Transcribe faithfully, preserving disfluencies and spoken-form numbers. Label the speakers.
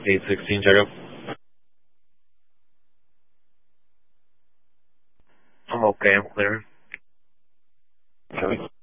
Speaker 1: eight sixteen, check up. I'm okay, I'm clear.
Speaker 2: Copy.